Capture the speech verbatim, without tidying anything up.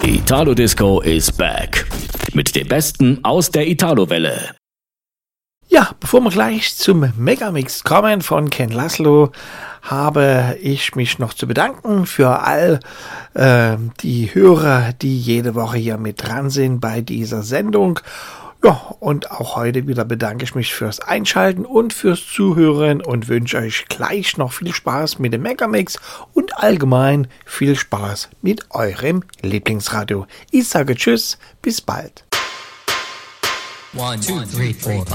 Italo Disco is back. Mit dem Besten aus der Italo-Welle. Ja, bevor wir gleich zum Megamix kommen von Ken Laszlo, habe ich mich noch zu bedanken für all äh, die Hörer, die jede Woche hier mit dran sind bei dieser Sendung. Ja, und auch heute wieder bedanke ich mich fürs Einschalten und fürs Zuhören und wünsche euch gleich noch viel Spaß mit dem Megamix und allgemein viel Spaß mit eurem Lieblingsradio. Ich sage Tschüss, bis bald. One, two, three, four, five.